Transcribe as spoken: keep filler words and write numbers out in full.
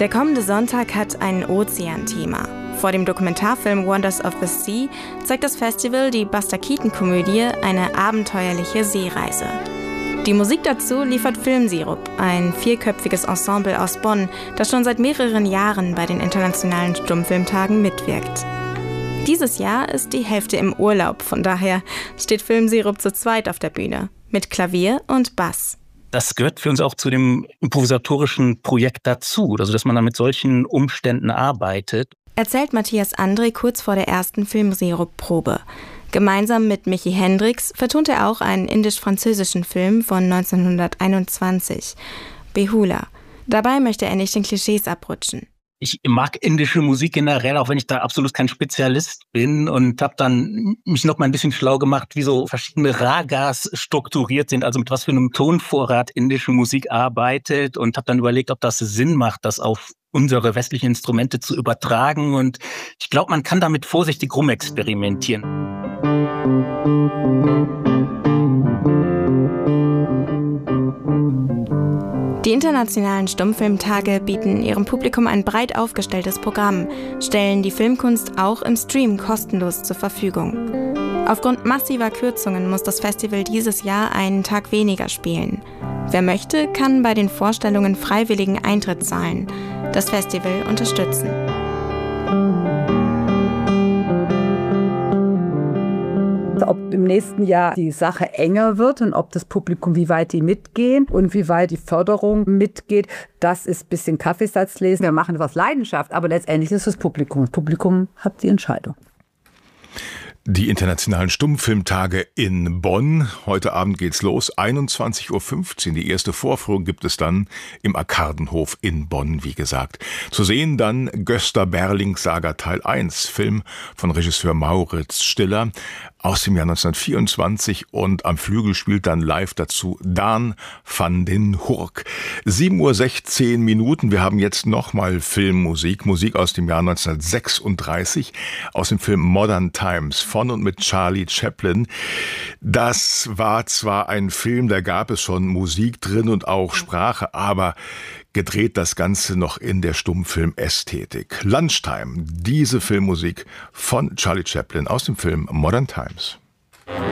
Der kommende Sonntag hat ein Ozean-Thema. Vor dem Dokumentarfilm Wonders of the Sea zeigt das Festival die Buster Keaton-Komödie Eine abenteuerliche Seereise. Die Musik dazu liefert Filmsirup, ein vierköpfiges Ensemble aus Bonn, das schon seit mehreren Jahren bei den Internationalen Stummfilmtagen mitwirkt. Dieses Jahr ist die Hälfte im Urlaub, von daher steht Filmsirup zu zweit auf der Bühne, mit Klavier und Bass. Das gehört für uns auch zu dem improvisatorischen Projekt dazu, also dass man dann mit solchen Umständen arbeitet. Erzählt Matthias André kurz vor der ersten Filmsirup-Probe. Gemeinsam mit Michi Hendricks vertont er auch einen indisch-französischen Film von neunzehnhunderteinundzwanzig, Behula. Dabei möchte er nicht den Klischees abrutschen. Ich mag indische Musik generell, auch wenn ich da absolut kein Spezialist bin, und habe dann mich noch mal ein bisschen schlau gemacht, wie so verschiedene Ragas strukturiert sind, also mit was für einem Tonvorrat indische Musik arbeitet, und habe dann überlegt, ob das Sinn macht, das auf unsere westlichen Instrumente zu übertragen, und ich glaube, man kann damit vorsichtig rumexperimentieren. Die Internationalen Stummfilmtage bieten ihrem Publikum ein breit aufgestelltes Programm, stellen die Filmkunst auch im Stream kostenlos zur Verfügung. Aufgrund massiver Kürzungen muss das Festival dieses Jahr einen Tag weniger spielen. Wer möchte, kann bei den Vorstellungen freiwilligen Eintritt zahlen, das Festival unterstützen. Ob im nächsten Jahr die Sache enger wird und ob das Publikum, wie weit die mitgehen und wie weit die Förderung mitgeht, das ist ein bisschen Kaffeesatzlesen. Wir machen das aus Leidenschaft, aber letztendlich ist das Publikum. Das Publikum hat die Entscheidung. Die Internationalen Stummfilmtage in Bonn. Heute Abend geht's los, einundzwanzig Uhr fünfzehn. Die erste Vorführung gibt es dann im Arkadenhof in Bonn, wie gesagt. Zu sehen dann Gösta Berlings Saga Teil eins, Film von Regisseur Mauritz Stiller aus dem Jahr neunzehnhundertvierundzwanzig, und am Flügel spielt dann live dazu Daan van den Hurk. sieben Uhr sechzehn Minuten. Wir haben jetzt nochmal Filmmusik, Musik aus dem Jahr neunzehnhundertsechsunddreißig, aus dem Film Modern Times von und mit Charlie Chaplin. Das war zwar ein Film, da gab es schon Musik drin und auch Sprache, aber gedreht das Ganze noch in der Stummfilmästhetik. Lunchtime, diese Filmmusik von Charlie Chaplin aus dem Film Modern Times.